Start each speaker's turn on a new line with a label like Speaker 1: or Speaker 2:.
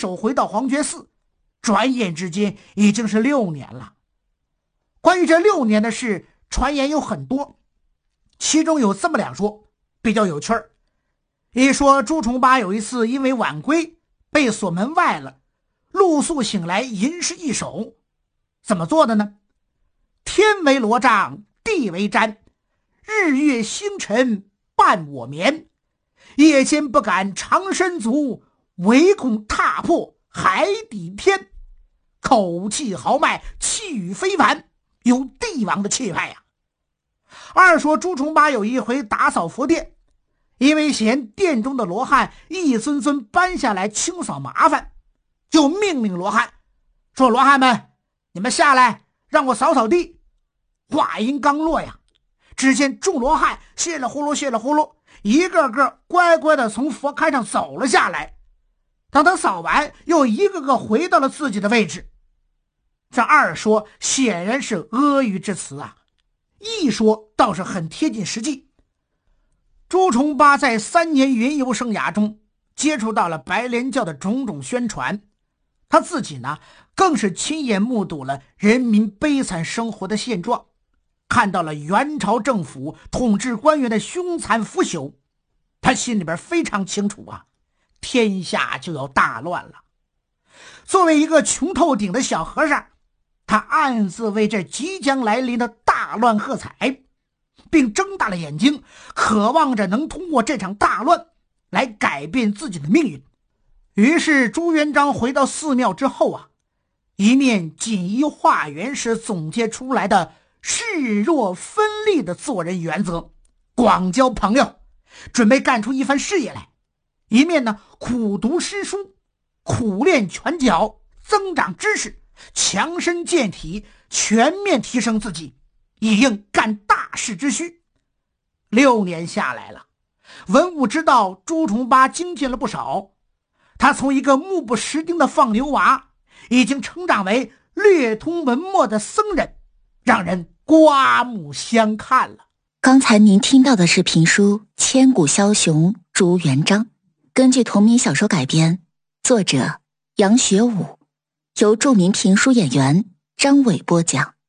Speaker 1: 手回到黄觉寺，转眼之间已经是6年了。关于这6年的事，传言有很多，其中有这么2说比较有趣儿。一说朱重八有一次因为晚归被锁门外了，露宿醒来吟诗一首。怎么做的呢？天为罗帐地为毡，日月星辰伴我眠，夜间不敢长身足，唯恐踏破海底天。口气豪迈，气宇非凡，有帝王的气派呀。二说朱重八有一回打扫佛殿，因为嫌殿中的罗汉一尊尊搬下来清扫麻烦，就命令罗汉说：罗汉们，你们下来让我扫扫地。话音刚落呀，只见众罗汉谢了呼噜谢了呼噜，一个个乖乖的从佛龛上走了下来。等他扫完，又一个个回到了自己的位置。这二说显然是阿谀之词啊，一说倒是很贴近实际。朱重八在3年云游生涯中接触到了白莲教的种种宣传，他自己呢更是亲眼目睹了人民悲惨生活的现状，看到了元朝政府统治官员的凶残腐朽，他心里边非常清楚啊，天下就要大乱了。作为一个穷透顶的小和尚，他暗自为这即将来临的大乱喝彩，并睁大了眼睛，渴望着能通过这场大乱来改变自己的命运。于是朱元璋回到寺庙之后啊，一面锦衣化缘时总结出来的示弱分立的做人原则，广交朋友，准备干出一番事业来，一面呢苦读诗书，苦练拳脚，增长知识，强身健体，全面提升自己，以应干大事之需。6年下来了，文武之道朱重八精进了不少，他从一个目不识丁的放牛娃，已经成长为略通文墨的僧人，让人刮目相看了。
Speaker 2: 刚才您听到的是评书《千古枭雄朱元璋》，根据同名小说改编，作者杨学武，由著名评书演员张伟播讲。